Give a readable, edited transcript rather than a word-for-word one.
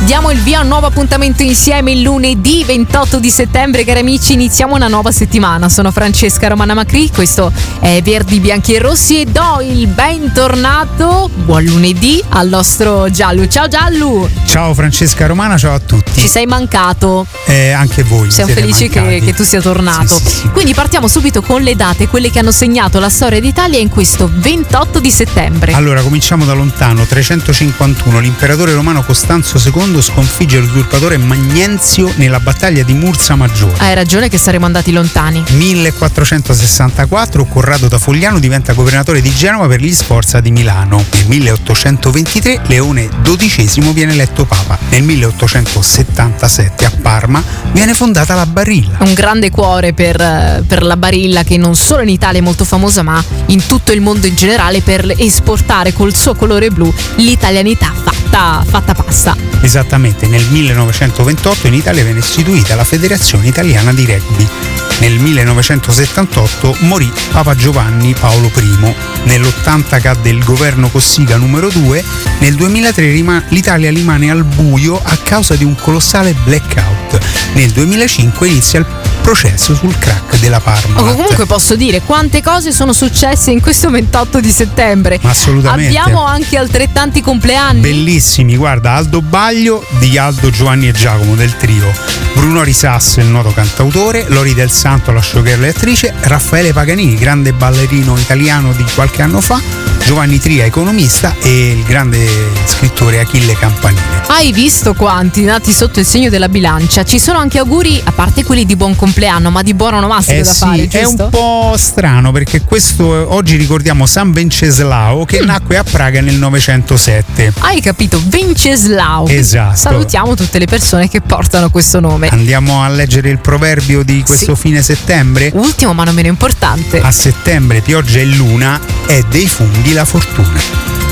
Diamo il via a un nuovo appuntamento insieme il lunedì 28 di settembre, cari amici, iniziamo una nuova settimana. Sono Francesca Romana Macri, questo è Verdi, Bianchi e Rossi e do il bentornato, buon lunedì, al nostro Giallo. Ciao Giallo! Ciao Francesca Romana, ciao a tutti. Ci sei mancato. Anche voi. Siamo felici che tu sia tornato. Sì. Quindi partiamo subito con le date, quelle che hanno segnato la storia d'Italia in questo 28 di settembre. Allora, cominciamo da lontano. 351, l'imperatore romano Costanzo II sconfigge l'usurpatore Magnenzio nella battaglia di Mursa Maggiore. Hai ragione che saremo andati lontani. 1464, Corrado da Fogliano diventa governatore di Genova per gli Sforza di Milano. Nel 1823 Leone XII viene eletto papa. Nel 1877 a Parma viene fondata la Barilla. Un grande cuore per la Barilla, che non solo in Italia è molto famosa, ma in tutto il mondo in generale, per esportare col suo colore blu l'italianità fatta passa. Esattamente, nel 1928 in Italia venne istituita la Federazione Italiana di Rugby. Nel 1978 morì Papa Giovanni Paolo I. Nell'80 cadde il governo Cossiga numero 2. Nel 2003 l'Italia rimane al buio a causa di un colossale blackout. Nel 2005 inizia il processo sul crack della Parmalat. Comunque posso dire quante cose sono successe in questo 28 di settembre. Assolutamente. Abbiamo anche altrettanti compleanni. Bellissimi, guarda, Aldo Baglio di Aldo, Giovanni e Giacomo del trio, Bruno Risas, il noto cantautore, Lori del Santo, la showgirl e attrice, Raffaele Paganini, grande ballerino italiano di qualche anno fa, Giovanni Tria, economista, e il grande scrittore Achille Campanile. Hai visto quanti nati sotto il segno della bilancia? Ci sono anche auguri, a parte quelli di buon compleanno, ma di buon onomastico da fare, giusto? È un po' strano perché oggi ricordiamo San Venceslao che nacque a Praga nel 907. Hai capito? Venceslao. Esatto. Salutiamo tutte le persone che portano questo nome. Andiamo a leggere il proverbio di questo fine settembre? Ultimo ma non meno importante. A settembre pioggia e luna, è dei funghi la fortuna.